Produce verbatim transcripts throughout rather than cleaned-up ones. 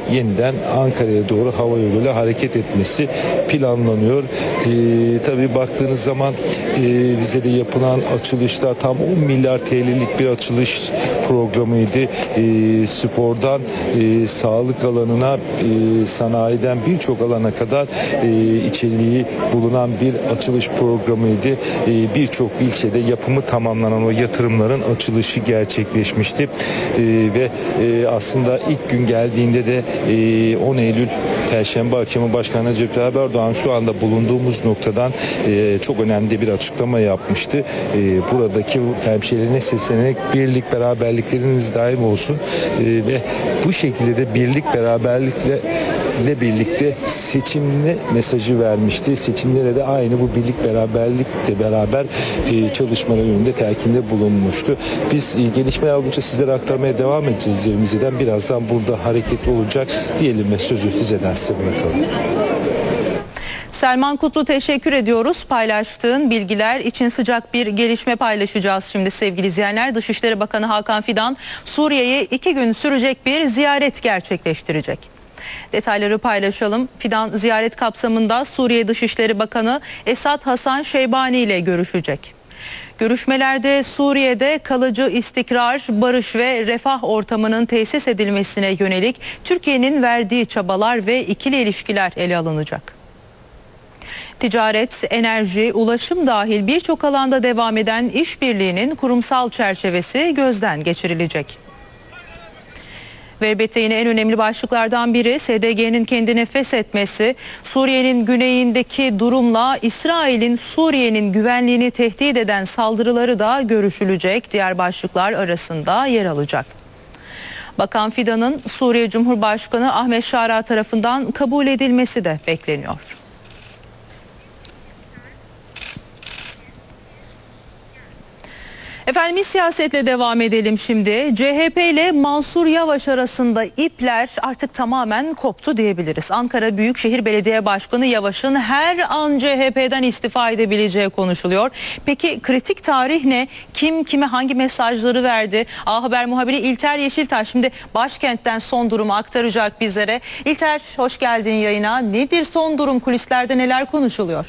yeniden Ankara'ya doğru hava yoluyla hareket etmesi planlanıyor. E, tabii baktığınız zaman e, Rize'de yapılan açılışlar tam on milyar T L'lik bir açılış programıydı. E, spordan e, sağlık alanına, e, sanayiden birçok alana kadar e, içeriği bulunan bir açılış programıydı. E, birçok ilçede yapımı tamamlanan o yatırımların açılışı gerçekleşmişti. E, ve e, aslında ilk gün geldiğinde de e, on Eylül Perşembe akşamı Başkan Recep Tayyip Erdoğan şu anda bulunduğumuz noktadan e, çok önemli bir açıklama yapmıştı. E, buradaki hemşehrilerine seslenerek birlik beraberlikleriniz daim olsun e, ve bu şekilde de birlik beraberlikle ile birlikte seçimle mesajı vermişti. Seçimlere de aynı bu birlik beraberlikle beraber e, çalışmalar yönünde telkinde bulunmuştu. Biz e, gelişme oldukça sizlere aktarmaya devam edeceğiz Rize'den. Birazdan burada hareketli olacak diyelim ve sözü Rize'den size bırakalım. Selman Kutlu, teşekkür ediyoruz. Paylaştığın bilgiler için sıcak bir gelişme paylaşacağız şimdi sevgili izleyenler. Dışişleri Bakanı Hakan Fidan Suriye'ye iki gün sürecek bir ziyaret gerçekleştirecek. Detayları paylaşalım. Fidan ziyaret kapsamında Suriye Dışişleri Bakanı Esad Hasan Şeybani ile görüşecek. Görüşmelerde Suriye'de kalıcı istikrar, barış ve refah ortamının tesis edilmesine yönelik Türkiye'nin verdiği çabalar ve ikili ilişkiler ele alınacak. Ticaret, enerji, ulaşım dahil birçok alanda devam eden işbirliğinin kurumsal çerçevesi gözden geçirilecek. Ve elbette yine en önemli başlıklardan biri S D G'nin kendini feshetmesi, Suriye'nin güneyindeki durumla İsrail'in Suriye'nin güvenliğini tehdit eden saldırıları da görüşülecek, diğer başlıklar arasında yer alacak. Bakan Fidan'ın Suriye Cumhurbaşkanı Ahmet Şara tarafından kabul edilmesi de bekleniyor. Efendim, siyasetle devam edelim şimdi. C H P ile Mansur Yavaş arasında ipler artık tamamen koptu diyebiliriz. Ankara Büyükşehir Belediye Başkanı Yavaş'ın her an C H P'den istifa edebileceği konuşuluyor. Peki kritik tarih ne? Kim kime hangi mesajları verdi? A Haber muhabiri İlter Yeşiltaş şimdi başkentten son durumu aktaracak bizlere. İlter, hoş geldin yayına. Nedir son durum? Kulislerde neler konuşuluyor?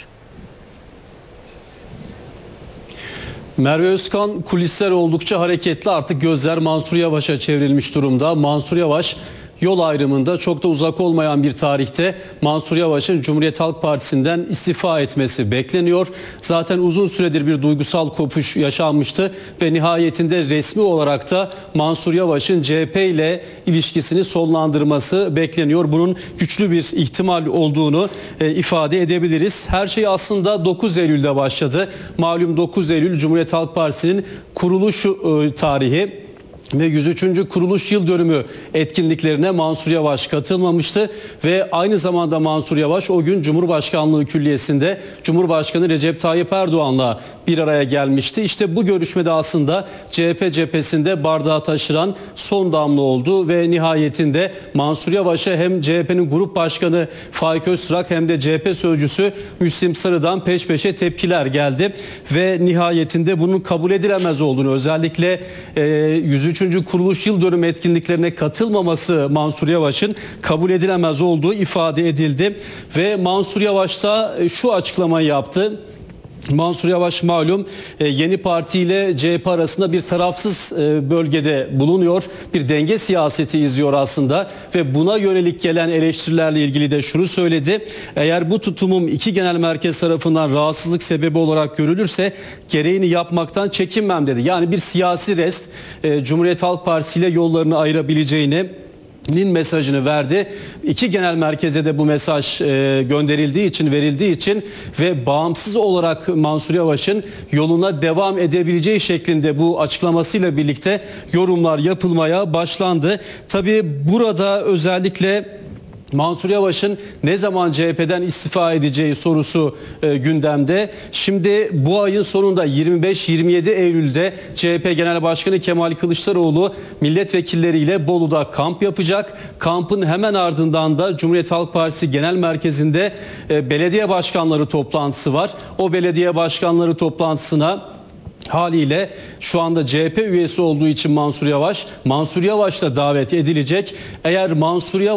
Merve Özkan, kulisler oldukça hareketli, artık gözler Mansur Yavaş'a çevrilmiş durumda. Mansur Yavaş yol ayrımında çok da uzak olmayan bir tarihte Mansur Yavaş'ın Cumhuriyet Halk Partisi'nden istifa etmesi bekleniyor. Zaten uzun süredir bir duygusal kopuş yaşanmıştı ve nihayetinde resmi olarak da Mansur Yavaş'ın C H P ile ilişkisini sonlandırması bekleniyor. Bunun güçlü bir ihtimal olduğunu e, ifade edebiliriz. Her şey aslında dokuz Eylül'de başladı. Malum dokuz Eylül Cumhuriyet Halk Partisi'nin kuruluş e, tarihi. Ve yüz üçüncü kuruluş yıl dönümü etkinliklerine Mansur Yavaş katılmamıştı ve aynı zamanda Mansur Yavaş o gün Cumhurbaşkanlığı Külliyesi'nde Cumhurbaşkanı Recep Tayyip Erdoğan'la bir araya gelmişti. İşte bu görüşmede aslında C H P cephesinde bardağı taşıran son damla oldu ve nihayetinde Mansur Yavaş'a hem C H P'nin Grup Başkanı Faik Öztürk hem de C H P Sözcüsü Müslim Sarı'dan peş peşe tepkiler geldi ve nihayetinde bunun kabul edilemez olduğunu, özellikle e, yüz üçüncü kuruluş yıl dönümü etkinliklerine katılmaması Mansur Yavaş'ın kabul edilemez olduğu ifade edildi ve Mansur Yavaş da şu açıklamayı yaptı. Mansur Yavaş malum Yeni Parti ile C H P arasında bir tarafsız bölgede bulunuyor. Bir denge siyaseti izliyor aslında ve buna yönelik gelen eleştirilerle ilgili de şunu söyledi. Eğer bu tutumum iki genel merkez tarafından rahatsızlık sebebi olarak görülürse gereğini yapmaktan çekinmem dedi. Yani bir siyasi rest, Cumhuriyet Halk Partisi ile yollarını ayırabileceğini nin mesajını verdi. İki genel merkeze de bu mesaj e, gönderildiği için, verildiği için ve bağımsız olarak Mansur Yavaş'ın yoluna devam edebileceği şeklinde bu açıklamasıyla birlikte yorumlar yapılmaya başlandı. Tabii burada özellikle Mansur Yavaş'ın ne zaman C H P'den istifa edeceği sorusu e, gündemde. Şimdi bu ayın sonunda yirmi beş yirmi yedi Eylül'de C H P Genel Başkanı Kemal Kılıçdaroğlu milletvekilleriyle Bolu'da kamp yapacak. Kampın hemen ardından da Cumhuriyet Halk Partisi Genel Merkezi'nde e, belediye başkanları toplantısı var. O belediye başkanları toplantısına haliyle şu anda C H P üyesi olduğu için Mansur Yavaş, Mansur Yavaş da davet edilecek. Eğer Mansur Yavaş